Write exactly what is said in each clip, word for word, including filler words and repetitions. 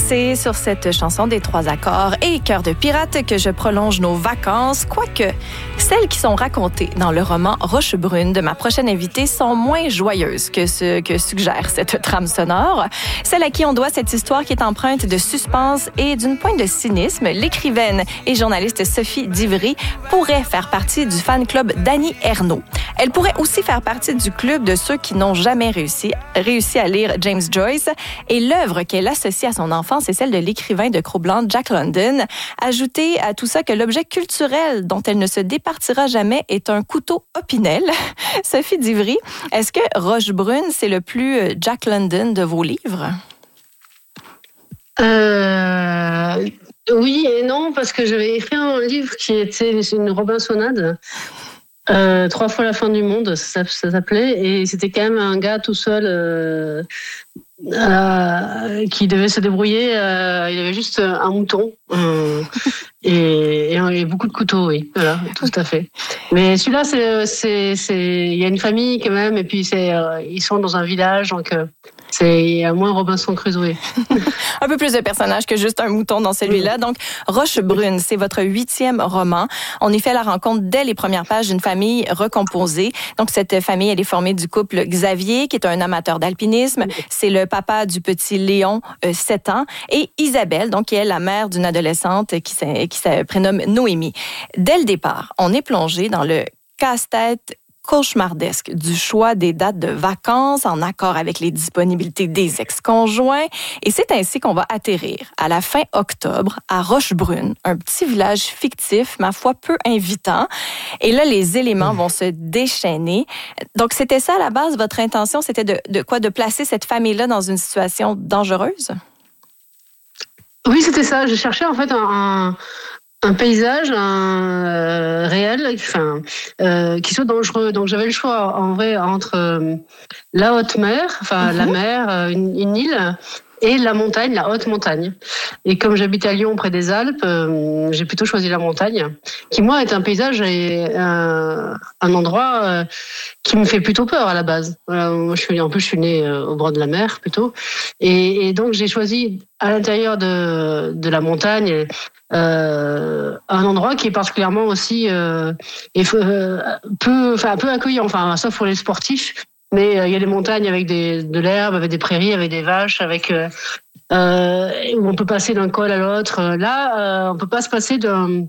c'est sur cette chanson des trois accords et Cœur de pirate que je prolonge nos vacances, quoique celles qui sont racontées dans le roman Rochebrune de ma prochaine invitée sont moins joyeuses que ce que suggère cette trame sonore. Celle à qui on doit cette histoire qui est empreinte de suspense et d'une pointe de cynisme, l'écrivaine et journaliste Sophie Divry pourrait faire partie du fan club d'Annie Ernaux. Elle pourrait aussi faire partie du club de ceux qui n'ont jamais réussi, réussi à lire James Joyce. Et l'œuvre qu'elle associe à son enfance est celle de l'écrivain de Cro-Blanc, Jack London. Ajoutez à tout ça que l'objet culturel dont elle ne se départira jamais est un couteau Opinel. Sophie Divry, est-ce que Rochebrune, c'est le plus Jack London de vos livres? Euh, oui et non, parce que j'avais écrit un livre qui était une Robinsonade. Euh, trois fois la fin du monde, ça, ça s'appelait, et c'était quand même un gars tout seul euh, euh, qui devait se débrouiller. Euh, il avait juste un mouton euh, et, et, et beaucoup de couteaux, oui, voilà, tout à fait. Mais celui-là, c'est, c'est, c'est, il y a une famille quand même, et puis c'est, euh, ils sont dans un village, donc. Euh, C'est moins Robinson Crusoe. Un peu plus de personnages que juste un mouton dans celui-là. Oui. Donc, Rochebrune, c'est votre huitième roman. On y fait la rencontre dès les premières pages d'une famille recomposée. Donc, cette famille, elle est formée du couple Xavier, qui est un amateur d'alpinisme. C'est le papa du petit Léon, euh, sept ans, et Isabelle, donc qui est la mère d'une adolescente qui, qui se prénomme Noémie. Dès le départ, on est plongé dans le casse-tête cauchemardesque du choix des dates de vacances en accord avec les disponibilités des ex-conjoints. Et c'est ainsi qu'on va atterrir à la fin octobre à Rochebrune, un petit village fictif, ma foi, peu invitant. Et là, les éléments vont se déchaîner. Donc, c'était ça à la base, votre intention, c'était de, de quoi? De placer cette famille-là dans une situation dangereuse? Oui, c'était ça. Je cherchais en fait un... un... Un paysage un, euh, réel, enfin, euh, qui soit dangereux. Donc j'avais le choix en vrai entre euh, la haute mer, enfin mm-hmm. la mer, euh, une, une île, et la montagne, la haute montagne. Et comme j'habite à Lyon, près des Alpes, euh, j'ai plutôt choisi la montagne, qui moi est un paysage et un, un endroit euh, qui me fait plutôt peur à la base. Voilà, moi, je suis, en plus, je suis née euh, au bord de la mer plutôt, et, et donc j'ai choisi à l'intérieur de, de la montagne. Euh, un endroit qui est particulièrement aussi euh, et, euh, peu, enfin peu accueillant, enfin sauf pour les sportifs, mais il euh, y a des montagnes avec des, de l'herbe, avec des prairies, avec des vaches, avec euh, euh, où on peut passer d'un col à l'autre. Là, euh, on peut pas se passer d'un,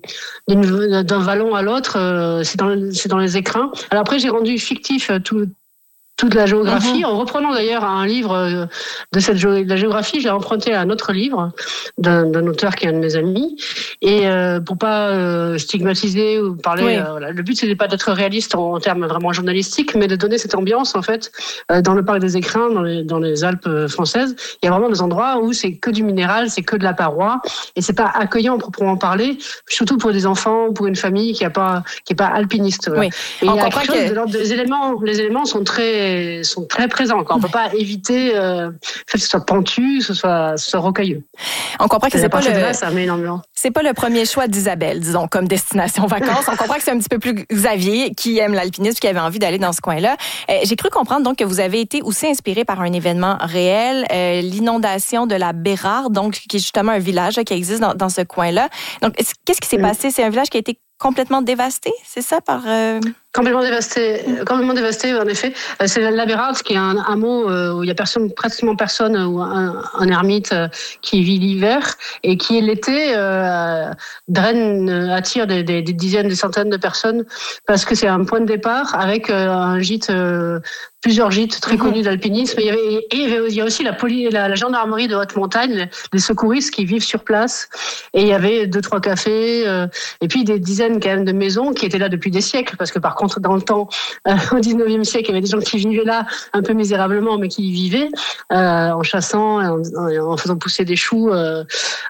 d'un vallon à l'autre. Euh, c'est dans, c'est dans les écrins. Alors après, j'ai rendu fictif tout. toute la géographie, en reprenant d'ailleurs un livre de cette de la géographie, j'ai emprunté un autre livre d'un, d'un auteur qui est un de mes amis, et euh, pour pas euh, stigmatiser ou parler, oui. euh, voilà, le but c'était pas d'être réaliste en, en termes vraiment journalistiques, mais de donner cette ambiance en fait euh, dans le parc des Écrins, dans les, dans les Alpes françaises. Il y a vraiment des endroits où c'est que du minéral, c'est que de la paroi, et c'est pas accueillant proprement parler, surtout pour des enfants, pour une famille qui a pas qui est pas alpiniste. Voilà. Oui. Et il y a quelque chose que... de l'ordre des éléments, les éléments sont très sont très présents. Quoi. On ne peut pas éviter euh, que ce soit pentu, que ce soit, ce soit rocailleux. On comprend que c'est, c'est pas le... Là, ça met énormément. C'est pas le premier choix d'Isabelle, disons, comme destination vacances. On comprend que c'est un petit peu plus Xavier qui aime l'alpinisme, qui avait envie d'aller dans ce coin-là. Euh, j'ai cru comprendre donc que vous avez été aussi inspiré par un événement réel, euh, l'inondation de la Bérarde, donc qui est justement un village là, qui existe dans, dans ce coin-là. Donc, qu'est-ce qui s'est mmh. passé? C'est un village qui a été complètement dévasté, c'est ça, par... Euh... Complètement dévasté, complètement dévasté, en effet. C'est la Bérarde, qui est un hameau où il y a personne, pratiquement personne, ou un, un ermite qui vit l'hiver, et qui, l'été, euh, draine, attire des, des, des dizaines, des centaines de personnes, parce que c'est un point de départ avec un gîte, euh, plusieurs gîtes très connus d'alpinisme. Il y avait, et il y a aussi la, poli, la, la gendarmerie de haute montagne, les secouristes qui vivent sur place. Et il y avait deux, trois cafés, euh, et puis des dizaines quand même de maisons qui étaient là depuis des siècles, parce que par contre, dans le temps, euh, au dix-neuvième siècle, il y avait des gens qui vivaient là, un peu misérablement, mais qui y vivaient, euh, en chassant, en, en faisant pousser des choux. Euh,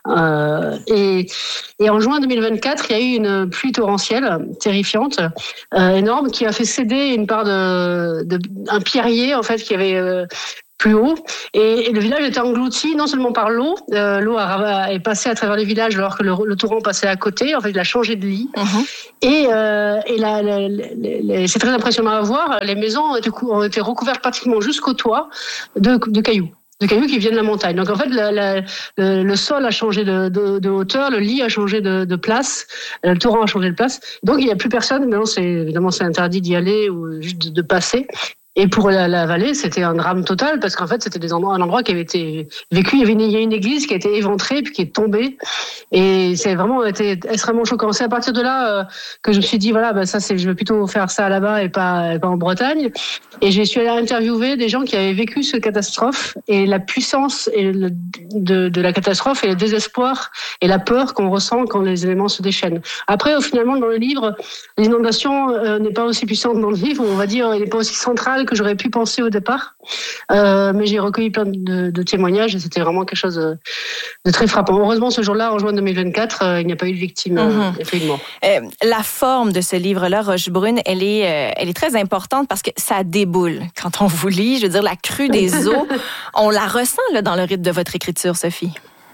euh, et, et en juin deux mille vingt-quatre, il y a eu une pluie torrentielle, terrifiante, euh, énorme, qui a fait céder une part de, de un pierrier, en fait, qui avait euh, plus haut, et, et le village était englouti non seulement par l'eau, euh, l'eau a, a, est passée à travers le village alors que le, le torrent passait à côté, en fait il a changé de lit, uh-huh. et, euh, et la, la, la, la, c'est très impressionnant à voir, les maisons ont été, ont été recouvertes pratiquement jusqu'au toit de, de cailloux. de cailloux qui viennent de la montagne. Donc en fait, la, la, le, le sol a changé de, de, de hauteur, le lit a changé de, de place, le torrent a changé de place. Donc il n'y a plus personne. Maintenant, c'est évidemment c'est interdit d'y aller ou juste de, de passer. Et pour la, la vallée, c'était un drame total parce qu'en fait, c'était des endroits, un endroit qui avait été vécu. Il y avait une, il y a une église qui a été éventrée puis qui est tombée. Et c'est vraiment été extrêmement choquant. C'est à partir de là euh, que je me suis dit, voilà, bah, ça, c'est, je vais plutôt faire ça là-bas et pas, et pas en Bretagne. Et je suis allée interviewer des gens qui avaient vécu cette catastrophe et la puissance et le, de, de la catastrophe et le désespoir et la peur qu'on ressent quand les éléments se déchaînent. Après, finalement, dans le livre, l'inondation euh, n'est pas aussi puissante dans le livre. On va dire, elle n'est pas aussi centrale que j'aurais pu penser au départ. Euh, mais j'ai recueilli plein de, de témoignages et c'était vraiment quelque chose de, de très frappant. Heureusement, ce jour-là, en juin deux mille vingt-quatre, euh, il n'y a pas eu de victime, mm-hmm. euh, il n'y a pas eu de mort. Euh, la forme de ce livre-là, Rochebrune, elle est, euh, elle est très importante parce que ça déboule. Quand on vous lit, je veux dire, la crue des eaux, on la ressent là, dans le rythme de votre écriture, Sophie.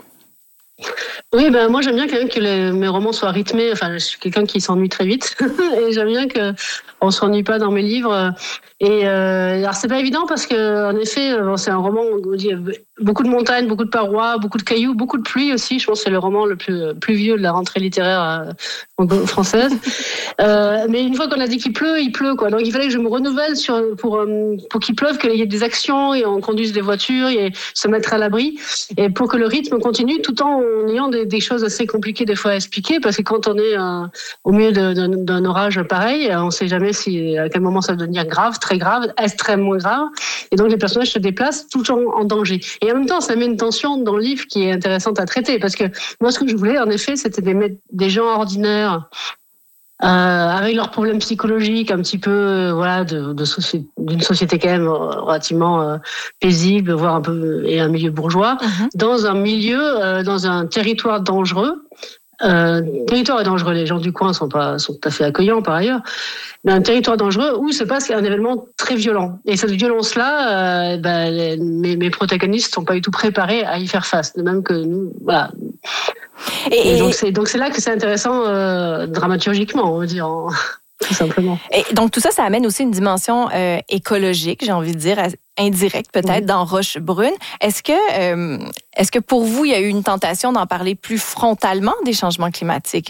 Oui, ben moi j'aime bien quand même que les, mes romans soient rythmés. Enfin, je suis quelqu'un qui s'ennuie très vite et j'aime bien que on s'ennuie pas dans mes livres. Et euh, alors c'est pas évident parce que en effet, c'est un roman où il y a beaucoup de montagnes, beaucoup de parois, beaucoup de cailloux, beaucoup de pluie aussi. Je pense que c'est le roman le plus plus vieux de la rentrée littéraire euh, française. euh, mais une fois qu'on a dit qu'il pleut, il pleut quoi. Donc il fallait que je me renouvelle sur pour pour qu'il pleuve, qu'il y ait des actions et on conduise des voitures et se mettre à l'abri et pour que le rythme continue tout en ayant des, des choses assez compliquées des fois à expliquer parce que quand on est euh, au milieu de, de, d'un orage pareil, on ne sait jamais si à quel moment ça va devenir grave, très grave, extrêmement grave. Et donc les personnages se déplacent tout en, en danger. Et en même temps, ça met une tension dans le livre qui est intéressante à traiter parce que moi, ce que je voulais, en effet, c'était des, des gens ordinaires. Euh, avec leurs problèmes psychologiques un petit peu euh, voilà de, de société, d'une société quand même relativement euh, paisible voire un peu et un milieu bourgeois mm-hmm. dans un milieu euh, dans un territoire dangereux euh, territoire est dangereux, les gens du coin sont pas sont tout à fait accueillants par ailleurs, mais un territoire dangereux où se passe un événement très violent et cette violence là euh, ben, les, mes, mes protagonistes sont pas du tout préparés à y faire face, de même que nous voilà. Et, et donc c'est donc c'est là que c'est intéressant euh, dramaturgiquement, on va dire, en, tout simplement. Et donc tout ça, ça amène aussi une dimension euh, écologique, j'ai envie de dire, indirecte peut-être mmh. dans Rochebrune. Est-ce que euh, est-ce que pour vous il y a eu une tentation d'en parler plus frontalement des changements climatiques?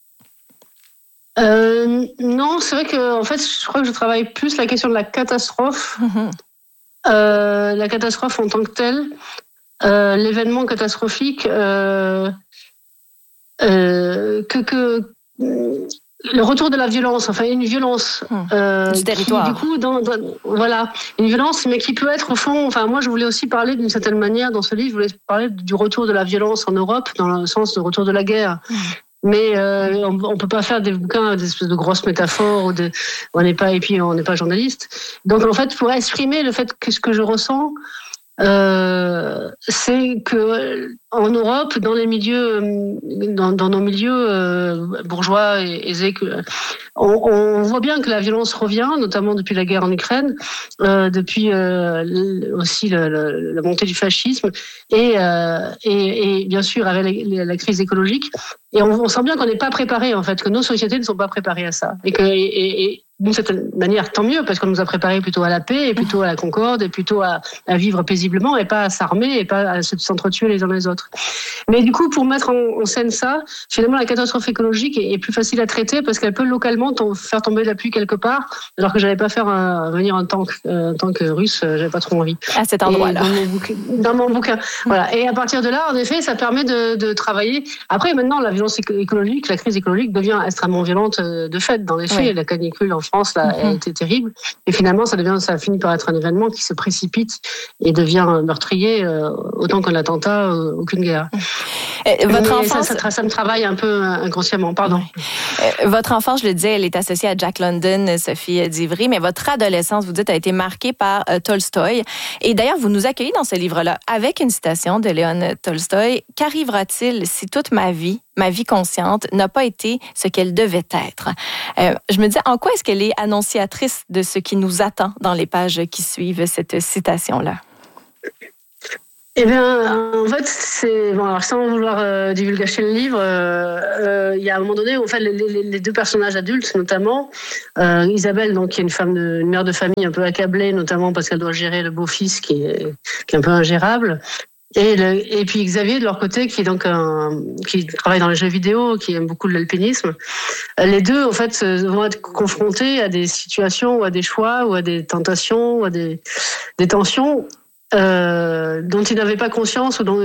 Euh, non, c'est vrai que en fait, je crois que je travaille plus la question de la catastrophe, mmh. euh, la catastrophe en tant que telle, euh, l'événement catastrophique. Euh, Euh, que, que le retour de la violence, enfin une violence euh, du territoire. Qui, du coup, dans, dans, voilà, une violence, mais qui peut être au fond. Enfin, moi, je voulais aussi parler d'une certaine manière dans ce livre. Je voulais parler du retour de la violence en Europe, dans le sens du retour de la guerre. Mmh. Mais euh, on, on peut pas faire des bouquins, des espèces de grosses métaphores. Ou de, on n'est pas et puis on n'est pas journaliste. Donc en fait, pour exprimer le fait que ce que je ressens. Euh, c'est que en Europe, dans les milieux, dans, dans nos milieux euh, bourgeois et aisés, on, on voit bien que la violence revient, notamment depuis la guerre en Ukraine, euh, depuis euh, aussi le, le, la montée du fascisme et, euh, et, et bien sûr avec la, la crise écologique. Et on, on sent bien qu'on n'est pas préparé en fait, que nos sociétés ne sont pas préparées à ça, et que et, et, d'une certaine manière, tant mieux, parce qu'on nous a préparés plutôt à la paix, et plutôt à la concorde, et plutôt à, à vivre paisiblement, et pas à s'armer, et pas à s'entretuer les uns les autres. Mais du coup, pour mettre en, en scène ça, finalement, la catastrophe écologique est, est plus facile à traiter, parce qu'elle peut localement tom- faire tomber la pluie quelque part, alors que j'allais pas faire un, venir un tank, un tank russe, j'avais pas trop envie. À cet endroit-là. Dans mon bouquin. Dans mon bouquin. Voilà. Et à partir de là, en effet, ça permet de, de travailler. Après, maintenant, la violence écologique, la crise écologique devient extrêmement violente de fait, dans les faits. Oui. La canicule en France là, mm-hmm. a été terrible. Et finalement, ça devient, ça finit par être un événement qui se précipite et devient meurtrier, euh, autant qu'un attentat, euh, aucune guerre. Euh, votre enfance... ça, ça, ça me travaille un peu inconsciemment, pardon. Euh, votre enfance, je le disais, elle est associée à Jack London, Sophie Divry, mais votre adolescence, vous dites, a été marquée par euh, Tolstoï. Et d'ailleurs, vous nous accueillez dans ce livre-là avec une citation de Léon Tolstoï. Qu'arrivera-t-il si toute ma vie, ma vie consciente, n'a pas été ce qu'elle devait être? Euh, je me disais, en quoi est-ce qu'elle est annonciatrice de ce qui nous attend dans les pages qui suivent cette citation-là? Eh bien, en fait, c'est bon. Alors, sans vouloir euh, divulgacher le livre, euh, euh, il y a un moment donné où en fait, les, les, les deux personnages adultes, notamment euh, Isabelle, donc qui est une femme, de, une mère de famille un peu accablée, notamment parce qu'elle doit gérer le beau-fils qui est, qui est un peu ingérable. Et, le, et puis Xavier de leur côté, qui est donc un, qui travaille dans les jeux vidéo, qui aime beaucoup l'alpinisme. Les deux, en fait, vont être confrontés à des situations, ou à des choix, ou à des tentations, ou à des, des tensions. Euh, dont il n'avait pas conscience, ou dont,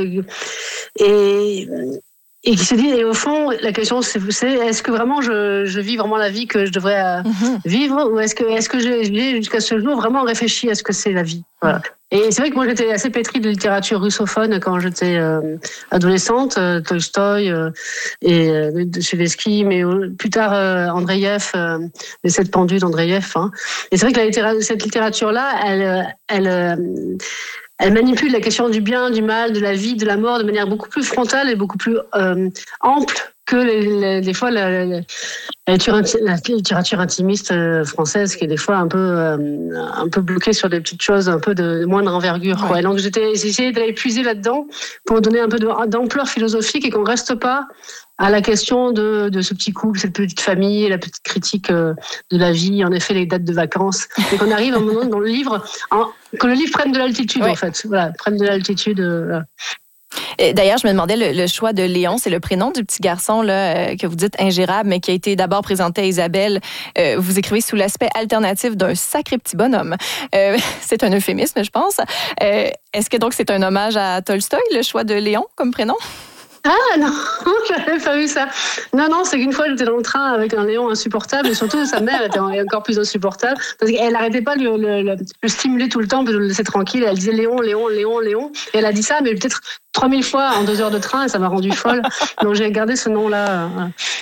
et, et qui se dit, et au fond, la question c'est, c'est est-ce que vraiment je, je vis vraiment la vie que je devrais mm-hmm. vivre, ou est-ce que, est-ce que j'ai, j'ai jusqu'à ce jour vraiment réfléchi à ce que c'est la vie, voilà. Et c'est vrai que moi j'étais assez pétrie de littérature russophone quand j'étais euh, adolescente, euh, Tolstoï euh, et euh, Dostoïevski, mais euh, plus tard euh, Andreïev, euh, les sept pendus d'Andreïev. Hein. Et c'est vrai que la littérature, cette littérature-là, elle, elle, euh, elle manipule la question du bien, du mal, de la vie, de la mort de manière beaucoup plus frontale et beaucoup plus euh, ample que les, les, des fois la, la, la, la littérature intimiste française, qui est des fois un peu euh, un peu bloquée sur des petites choses un peu de moindre envergure. Ouais. Quoi. Et donc j'étais, j'ai essayé d'aller puiser là-dedans pour donner un peu de, d'ampleur philosophique et qu'on reste pas à la question de, de ce petit couple, cette petite famille, la petite critique de la vie, en effet les dates de vacances, et qu'on arrive à un moment dans le livre, en, que le livre prenne de l'altitude ouais. en fait, voilà, prenne de l'altitude. Voilà. D'ailleurs, je me demandais le, le choix de Léon, c'est le prénom du petit garçon là, euh, que vous dites ingérable, mais qui a été d'abord présenté à Isabelle. Euh, vous écrivez sous l'aspect alternatif d'un sacré petit bonhomme. Euh, c'est un euphémisme, je pense. Euh, est-ce que donc c'est un hommage à Tolstoï, le choix de Léon comme prénom? Ah non, j'avais pas vu ça. Non, non, c'est qu'une fois j'étais dans le train avec un Léon insupportable, et surtout sa mère était encore plus insupportable parce qu'elle n'arrêtait pas de le, le, le, le stimuler tout le temps, de le laisser tranquille. Elle disait Léon, Léon, Léon, Léon. Et elle a dit ça, mais peut-être trois mille fois en deux heures de train, et ça m'a rendue folle. Donc j'ai gardé ce nom-là.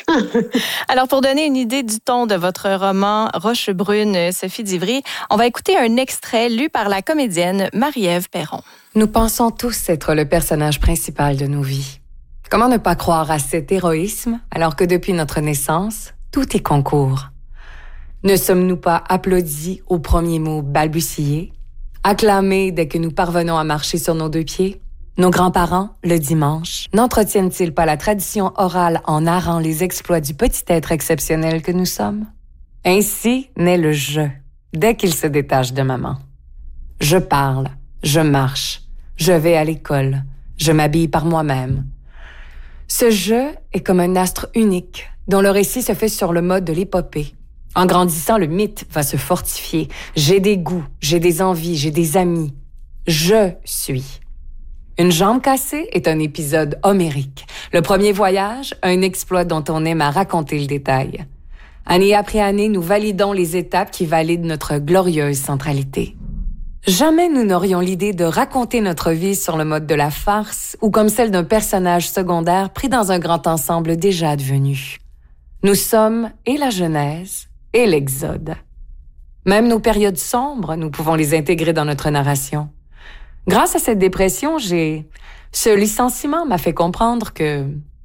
Alors pour donner une idée du ton de votre roman Roche brune, Sophie d'Ivry, on va écouter un extrait lu par la comédienne Marie-Ève Perron. Nous pensons tous être le personnage principal de nos vies. Comment ne pas croire à cet héroïsme alors que depuis notre naissance, tout est concours? Ne sommes-nous pas applaudis aux premiers mots balbutiés, acclamés dès que nous parvenons à marcher sur nos deux pieds? Nos grands-parents, le dimanche, n'entretiennent-ils pas la tradition orale en narrant les exploits du petit être exceptionnel que nous sommes? Ainsi naît le « je » dès qu'il se détache de maman. Je parle, je marche, je vais à l'école, je m'habille par moi-même. Ce « je » est comme un astre unique, dont le récit se fait sur le mode de l'épopée. En grandissant, le mythe va se fortifier. J'ai des goûts, j'ai des envies, j'ai des amis. Je suis. Une jambe cassée est un épisode homérique. Le premier voyage, un exploit dont on aime à raconter le détail. Année après année, nous validons les étapes qui valident notre glorieuse centralité. Jamais nous n'aurions l'idée de raconter notre vie sur le mode de la farce ou comme celle d'un personnage secondaire pris dans un grand ensemble déjà advenu. Nous sommes et la Genèse et l'Exode. Même nos périodes sombres, nous pouvons les intégrer dans notre narration. Grâce à cette dépression, j'ai... Ce licenciement m'a fait comprendre que...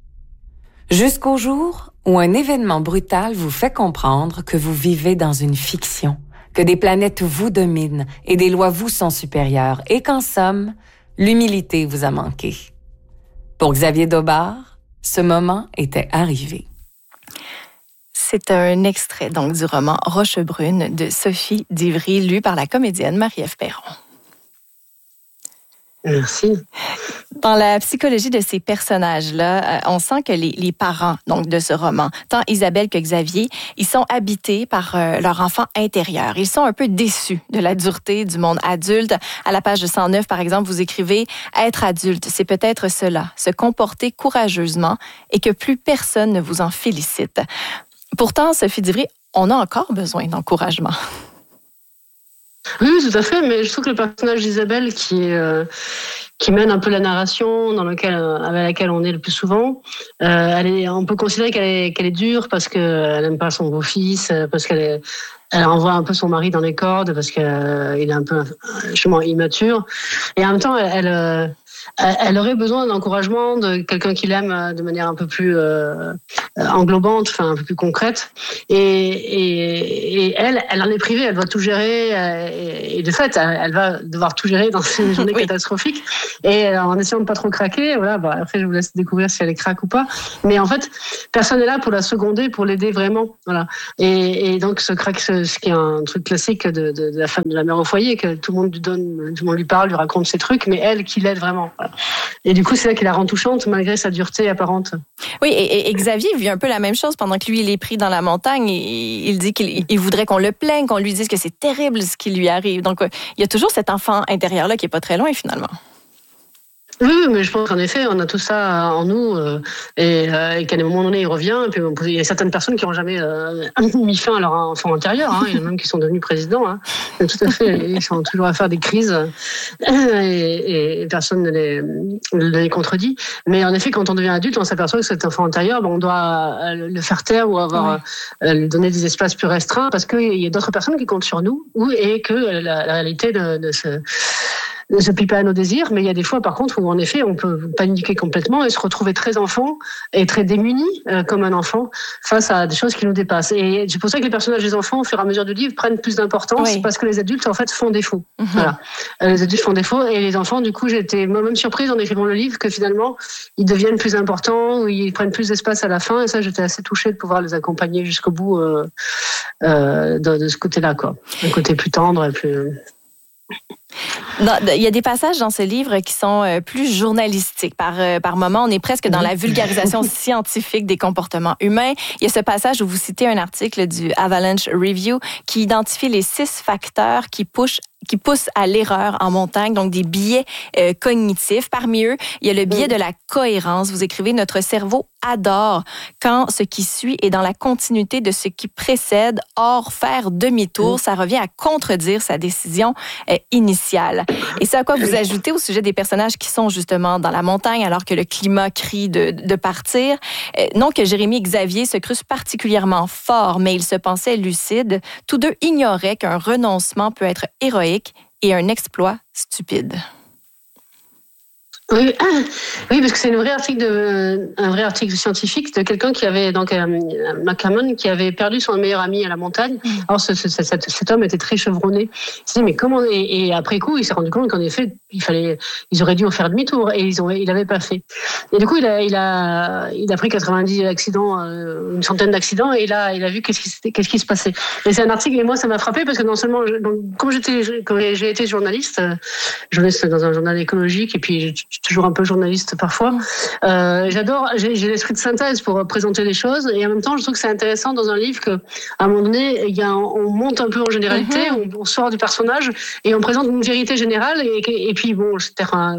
Jusqu'au jour où un événement brutal vous fait comprendre que vous vivez dans une fiction, que des planètes vous dominent et des lois vous sont supérieures, et qu'en somme, l'humilité vous a manqué. Pour Xavier Daubard, ce moment était arrivé. C'est un extrait donc du roman Roche brune de Sophie d'Ivry, lu par la comédienne Marie-Ève Perron. Merci. Dans la psychologie de ces personnages-là, on sent que les, les parents donc de ce roman, tant Isabelle que Xavier, ils sont habités par euh, leur enfant intérieur. Ils sont un peu déçus de la dureté du monde adulte. À la page cent neuf, par exemple, vous écrivez « Être adulte, c'est peut-être cela, se comporter courageusement et que plus personne ne vous en félicite. » Pourtant, Sophie d'Ivry, on a encore besoin d'encouragement. Oui, tout à fait, mais je trouve que le personnage d'Isabelle qui est, euh, qui mène un peu la narration dans laquelle, avec laquelle on est le plus souvent, euh, elle est, on peut considérer qu'elle est, qu'elle est dure parce qu'elle n'aime pas son beau-fils, parce qu'elle est, elle envoie un peu son mari dans les cordes parce qu'il euh, est un peu justement immature, et en même temps elle, elle elle aurait besoin d'encouragement de quelqu'un qui l'aime de manière un peu plus euh, englobante, enfin un peu plus concrète. Et, et, et elle, elle en est privée, elle doit tout gérer. Et, et de fait, elle, elle va devoir tout gérer dans ces journées oui. catastrophiques. Et en essayant de pas trop craquer, voilà. Bah, après, je vous laisse découvrir si elle craque ou pas. Mais en fait, personne n'est là pour la seconder, pour l'aider vraiment. Voilà. Et, et donc, ce craque, ce, ce qui est un truc classique de, de, de la femme de la mère au foyer, que tout le monde lui donne, tout le monde lui parle, lui raconte ses trucs, mais elle qui l'aide vraiment. Voilà. Et du coup, c'est là qui la rend touchante, malgré sa dureté apparente. Oui, et, et Xavier vit un peu la même chose pendant que lui, il est pris dans la montagne. Et il dit qu'il il voudrait qu'on le plaigne, qu'on lui dise que c'est terrible ce qui lui arrive. Donc, il y a toujours cet enfant intérieur-là qui est pas très loin, finalement. Oui, mais je pense qu'en effet, on a tout ça en nous euh, et, euh, et qu'à un moment donné, il revient. Et puis, il y a certaines personnes qui n'ont jamais euh, mis fin à leur enfant intérieur. Hein. Il y en a même qui sont devenus présidents. Hein. Tout à fait. Ils sont toujours à faire des crises et, et personne ne les, ne les contredit. Mais en effet, quand on devient adulte, on s'aperçoit que cet enfant intérieur, ben, on doit le faire taire ou avoir ouais. euh, lui donner des espaces plus restreints parce qu'il y a d'autres personnes qui comptent sur nous ou, et que la, la réalité de, de ce... ne se plie pas à nos désirs, mais il y a des fois, par contre, où en effet, on peut paniquer complètement et se retrouver très enfant et très démuni, euh, comme un enfant, face à des choses qui nous dépassent. Et c'est pour ça que les personnages des enfants, au fur et à mesure du livre, prennent plus d'importance, oui. parce que les adultes, en fait, font défaut. Mm-hmm. Voilà. Euh, les adultes font défaut, et les enfants, du coup, j'ai été moi-même surprise en écrivant le livre que finalement, ils deviennent plus importants, ou ils prennent plus d'espace à la fin, et ça, j'étais assez touchée de pouvoir les accompagner jusqu'au bout euh, euh, de, de ce côté-là, quoi. Un côté plus tendre et plus... Il y a des passages dans ce livre qui sont plus journalistiques. Par, par moment, on est presque dans la vulgarisation scientifique des comportements humains. Il y a ce passage où vous citez un article du Avalanche Review qui identifie les six facteurs qui poussent qui poussent à l'erreur en montagne, donc des biais euh, cognitifs. Parmi eux, il y a le biais de la cohérence. Vous écrivez « Notre cerveau adore quand ce qui suit est dans la continuité de ce qui précède. Or, faire demi-tour, ça revient à contredire sa décision euh, initiale. » Et c'est à quoi vous ajoutez au sujet des personnages qui sont justement dans la montagne alors que le climat crie de, de partir. Euh, non que Jérémy et Xavier se crussent particulièrement fort, mais ils se pensaient lucides. Tous deux ignoraient qu'un renoncement peut être héroïque et un exploit stupide. Oui, oui, parce que c'est une vraie article de, un vrai article scientifique de quelqu'un qui avait, donc, euh, McCammon, qui avait perdu son meilleur ami à la montagne. Alors, ce, ce, cet, cet homme était très chevronné. Il s'est dit, mais comment, et, et après coup, il s'est rendu compte qu'en effet, il fallait, ils auraient dû en faire demi-tour, et ils ont, il l'avaient pas fait. Et du coup, il a, il a, il a pris quatre-vingt-dix accidents, euh, une centaine d'accidents, et là, il a vu qu'est-ce qui, qu'est-ce qui se passait. Et c'est un article, et moi, ça m'a frappé, parce que non seulement, je, donc, comme j'étais, quand j'ai été journaliste, euh, journaliste dans un journal écologique, et puis, je, toujours un peu journaliste parfois. Euh, j'adore, j'ai, j'ai l'esprit de synthèse pour présenter les choses et en même temps, je trouve que c'est intéressant dans un livre que, à un moment donné, il y a, on monte un peu en généralité, mm-hmm. on, on sort du personnage et on présente une vérité générale et, et, et puis bon, c'est un,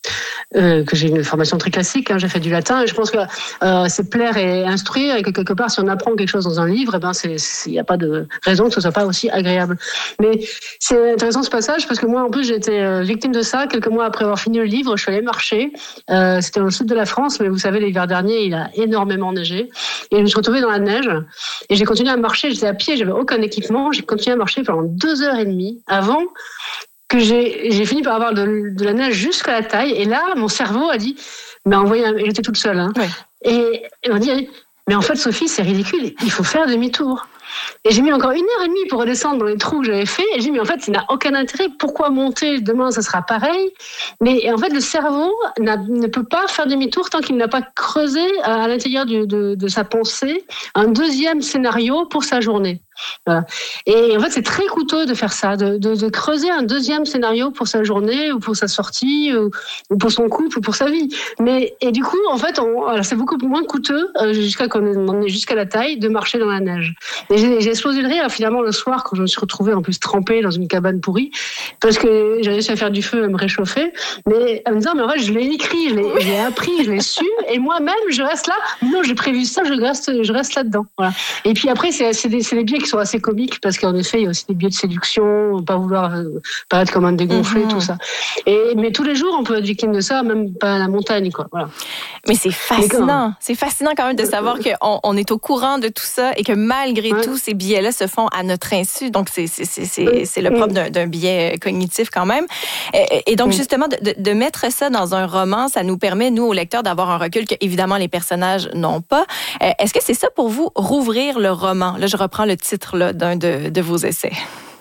euh, que j'ai une formation très classique, hein, j'ai fait du latin et je pense que euh, c'est plaire et instruire et que quelque part, si on apprend quelque chose dans un livre, eh ben c'est, il n'y a pas de raison que ce soit pas aussi agréable. Mais c'est intéressant ce passage parce que moi, en plus, j'ai été victime de ça quelques mois après avoir fini le livre. Je suis allée marcher. Euh, c'était dans le sud de la France, mais vous savez, l'hiver dernier, il a énormément neigé. Et je me suis retrouvée dans la neige. Et j'ai continué à marcher. J'étais à pied, j'avais aucun équipement. J'ai continué à marcher pendant deux heures et demie avant que j'ai, j'ai fini par avoir de, de la neige jusqu'à la taille. Et là, mon cerveau a dit, mais envoyé, j'étais toute seule. Hein. Ouais. Et il m'a dit, mais en fait, Sophie, c'est ridicule. Il faut faire demi-tour. Et j'ai mis encore une heure et demie pour redescendre dans les trous que j'avais fait. Et j'ai dit, mais en fait, ça n'a aucun intérêt. Pourquoi monter? Demain, ça sera pareil. Mais en fait, le cerveau n'a, ne peut pas faire demi-tour tant qu'il n'a pas creusé à l'intérieur de, de, de sa pensée un deuxième scénario pour sa journée. Voilà. Et en fait, c'est très coûteux de faire ça, de, de, de creuser un deuxième scénario pour sa journée ou pour sa sortie ou, ou pour son couple ou pour sa vie. Mais et du coup, en fait, on, alors c'est beaucoup moins coûteux euh, jusqu'à qu'on en est jusqu'à la taille de marcher dans la neige. Et j'ai, j'ai explosé le rire finalement le soir quand je me suis retrouvée en plus trempée dans une cabane pourrie parce que j'ai réussi à faire du feu, à me réchauffer. Mais à me dire, mais en fait, je l'ai écrit, je l'ai, je l'ai appris, je l'ai su, et moi-même, je reste là. Non, j'ai prévu ça, je reste, je reste là-dedans. Voilà. Et puis après, c'est, c'est des, c'est des biais qui sont assez comiques parce qu'en effet, il y a aussi des biais de séduction, pas vouloir euh, paraître comme un dégonflé, mmh. tout ça. Et, mais tous les jours, on peut être victime de ça, même pas à la montagne, quoi. Voilà. Mais c'est fascinant. C'est fascinant quand même de savoir qu'on on est au courant de tout ça et que malgré ouais. tout, ces biais-là se font à notre insu. Donc, c'est, c'est, c'est, c'est, oui. c'est le propre d'un, d'un biais cognitif quand même. Et, et donc, oui. justement, de, de mettre ça dans un roman, ça nous permet, nous, aux lecteurs, d'avoir un recul que, évidemment, les personnages n'ont pas. Est-ce que c'est ça pour vous, rouvrir le roman? Là, je reprends le titre là, d'un de, de vos essais.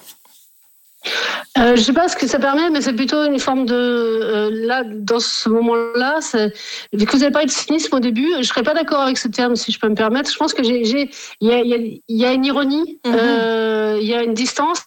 Euh, je sais pas ce que ça permet, mais c'est plutôt une forme de euh, là dans ce moment-là. C'est, vu que vous avez parlé de cynisme au début, je serais pas d'accord avec ce terme si je peux me permettre. Je pense que j'ai, j'ai, il y a, il y a, il y a une ironie, il mm-hmm. euh, y a une distance.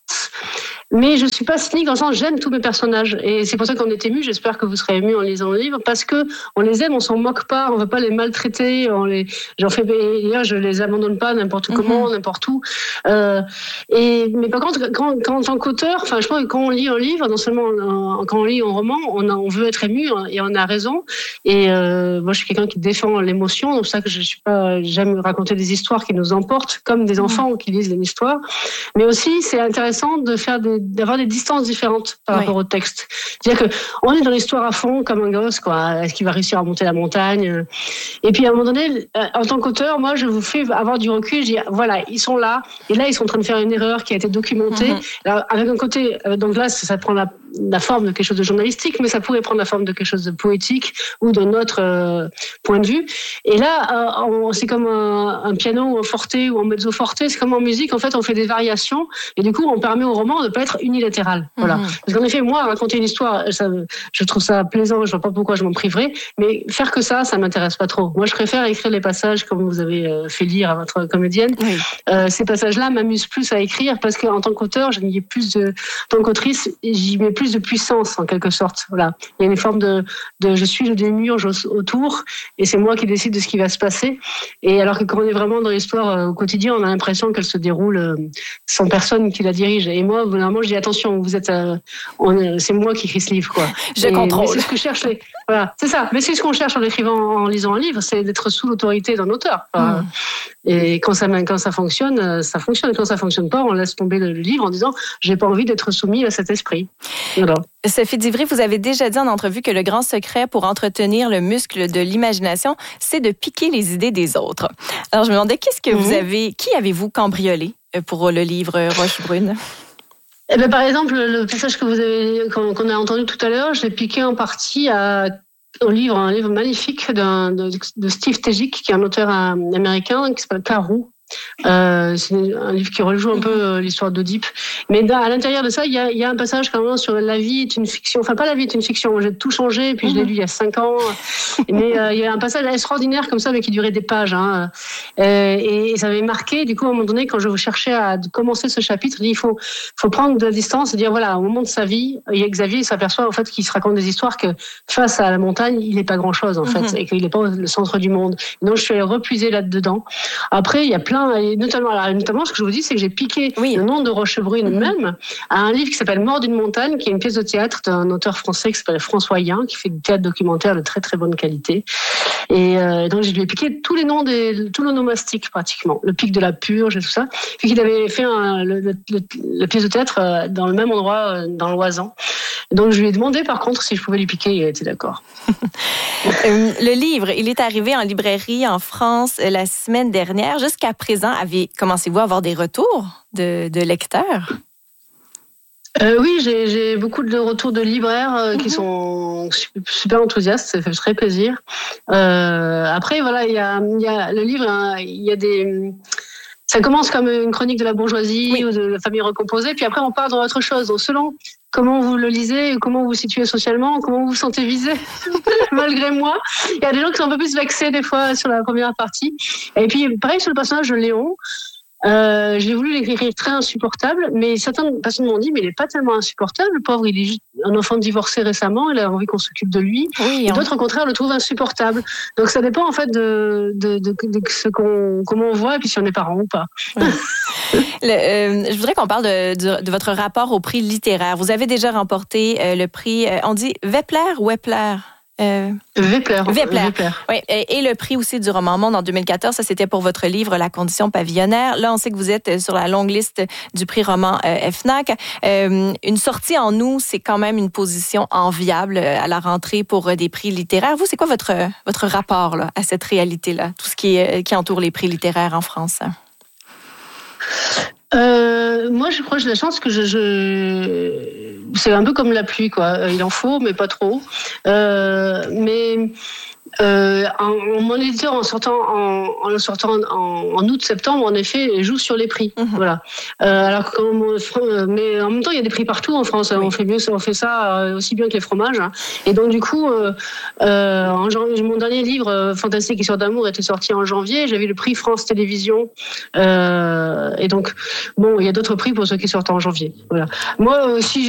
Mais je suis pas cynique dans le sens j'aime tous mes personnages et c'est pour ça qu'on est ému. J'espère que vous serez ému en lisant le livre parce que on les aime, on s'en moque pas, on veut pas les maltraiter, on les, j'en fais, d'ailleurs je les abandonne pas n'importe mm-hmm. comment, n'importe où. Euh, et mais par contre quand, quand en tant qu'auteur, enfin je pense que quand on lit un livre, non seulement on, quand on lit un roman, on a, on veut être ému et on a raison. Et euh, moi je suis quelqu'un qui défend l'émotion, donc c'est ça que je suis pas, j'aime raconter des histoires qui nous emportent comme des enfants mm-hmm. qui lisent une histoire. Mais aussi c'est intéressant de faire des d'avoir des distances différentes par oui. rapport au texte. C'est-à-dire que on est dans l'histoire à fond comme un gosse, quoi. Est-ce qu'il va réussir à monter la montagne? Et puis à un moment donné, en tant qu'auteur, moi je vous fais avoir du recul. Je dis voilà, ils sont là, et là ils sont en train de faire une erreur qui a été documentée. Mm-hmm. Alors, avec un côté, donc là ça prend la, la forme de quelque chose de journalistique, mais ça pourrait prendre la forme de quelque chose de poétique ou d'un autre euh, point de vue. Et là, euh, on, c'est comme un, un piano ou un forte ou un mezzo forte. C'est comme en musique, en fait, on fait des variations, et du coup, on permet au roman de pas être unilatéral. Voilà. Mmh. Parce qu'en effet, moi, raconter une histoire, ça, je trouve ça plaisant, je vois pas pourquoi je m'en priverais, mais faire que ça, ça m'intéresse pas trop. Moi, je préfère écrire les passages comme vous avez fait lire à votre comédienne. Oui. Euh, ces passages-là m'amusent plus à écrire parce qu'en tant qu'auteur, j'y ai plus de, en tant qu'autrice, j'y mets plus de puissance, en quelque sorte. Voilà. Il y a une forme de, de je suis le démiurge autour et c'est moi qui décide de ce qui va se passer. Et alors que quand on est vraiment dans l'histoire au quotidien, on a l'impression qu'elle se déroule sans personne qui la dirige. Et moi, vraiment, je dis attention, vous êtes, euh, on, c'est moi qui écris ce livre, quoi. Je et, contrôle. C'est ce que je cherche. Les, voilà, c'est ça. Mais c'est ce qu'on cherche en écrivant, en lisant un livre, c'est d'être sous l'autorité d'un auteur. Enfin, mm. Et quand ça, quand ça fonctionne, ça fonctionne. Et quand ça fonctionne pas, on laisse tomber le livre en disant, j'ai pas envie d'être soumis à cet esprit. Voilà. Sophie Divry, vous avez déjà dit en entrevue que le grand secret pour entretenir le muscle de l'imagination, c'est de piquer les idées des autres. Alors, je me demandais, qu'est-ce que mm-hmm. vous avez, qui avez-vous cambriolé pour le livre Rochebrune? Eh ben, par exemple, le passage que vous avez, qu'on, qu'on a entendu tout à l'heure, je l'ai piqué en partie à, au livre, un livre magnifique d'un, de, de Steve Tegic, qui est un auteur américain, qui s'appelle Karou. Euh, c'est un livre qui rejoue un peu euh, l'histoire d'Oedipe. Mais dans, à l'intérieur de ça, il y a, il y a un passage quand même sur la vie est une fiction. Enfin, pas la vie est une fiction. J'ai tout changé, puis mm-hmm. je l'ai lu il y a cinq ans. Mais euh, il y a un passage extraordinaire comme ça, mais qui durait des pages. Hein. Euh, et, et ça m'avait marqué. Du coup, à un moment donné, quand je cherchais à commencer ce chapitre, il faut, faut prendre de la distance et dire voilà, au moment de sa vie, il y a Xavier, il s'aperçoit en fait qu'il se raconte des histoires que face à la montagne, il n'est pas grand-chose en mm-hmm. fait, et qu'il n'est pas le centre du monde. Et donc, je suis allée repuiser là-dedans. Après, il y a plein et notamment, alors, notamment, ce que je vous dis, c'est que j'ai piqué oui. le nom de Rochebrune mm-hmm. même à un livre qui s'appelle Mort d'une montagne, qui est une pièce de théâtre d'un auteur français qui s'appelle François Yin, qui fait du théâtre documentaire de très très bonne qualité. Et euh, donc, je lui ai piqué tous les noms des, tous les nomastiques pratiquement, le pic de la Purge et tout ça. Puis qu'il avait fait un, le, le, le, la pièce de théâtre dans le même endroit, dans l'Oisans. Donc, je lui ai demandé par contre si je pouvais lui piquer, il a été d'accord. Le livre, il est arrivé en librairie en France la semaine dernière. Jusqu'à présent, avez, commencez-vous à avoir des retours de, de lecteurs? Euh, oui, j'ai, j'ai beaucoup de retours de libraires euh, qui mm-hmm. sont super enthousiastes, ça fait très plaisir. Euh, après, voilà, il y a, il y a le livre, hein, il y a des... Ça commence comme une chronique de la bourgeoisie oui. ou de la famille recomposée, puis après on part dans autre chose. Donc selon comment vous le lisez, comment vous vous situez socialement, comment vous vous sentez visé, malgré moi, il y a des gens qui sont un peu plus vexés des fois sur la première partie. Et puis pareil sur le personnage de Léon. Euh, j'ai voulu l'écrire très insupportable, mais certaines personnes m'ont dit mais il est pas tellement insupportable, le pauvre, il est juste un enfant divorcé récemment, il a envie qu'on s'occupe de lui. Oui, et d'autres, au contraire, le trouvent insupportable. Donc ça dépend en fait de, de, de, de ce qu'on, comment on voit et puis si on est parent ou pas. Oui. le, euh, je voudrais qu'on parle de, de, de votre rapport au prix littéraire. Vous avez déjà remporté euh, le prix, euh, on dit Wepler ou Wepler? Euh... Vepler. Vepler. Vepler. Oui, et, et le prix aussi du roman monde en deux mille quatorze, ça c'était pour votre livre La condition pavillonnaire. Là, on sait que vous êtes sur la longue liste du prix roman euh, F N A C. Euh, une sortie en août, c'est quand même une position enviable à la rentrée pour des prix littéraires. Vous, c'est quoi votre votre rapport là, à cette réalité-là, tout ce qui est, qui entoure les prix littéraires en France? Euh, moi, je crois que j'ai la chance que je, je... c'est un peu comme la pluie, quoi. Il en faut, mais pas trop. Euh, mais euh, en, mon éditeur, en sortant, en, en sortant en, en août-septembre, en effet, joue sur les prix. Mmh. Voilà. Euh, alors que, mais en même temps, il y a des prix partout en France. Oui. On fait mieux, on fait ça aussi bien que les fromages. Hein. Et donc, du coup, euh, euh, en janvier, mon dernier livre, Fantastique Histoire d'amour, était sorti en janvier. J'avais le prix France Télévisions. Euh, et donc, bon, il y a d'autres prix pour ceux qui sortent en janvier. Voilà. Moi, si